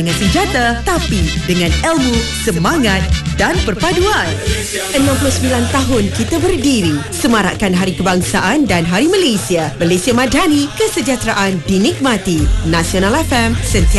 dengan senjata tapi dengan ilmu, semangat dan perpaduan. 69 tahun kita berdiri, semarakkan Hari Kebangsaan dan Hari Malaysia. Malaysia Madani, kesejahteraan dinikmati. Nasional FM, sentiasa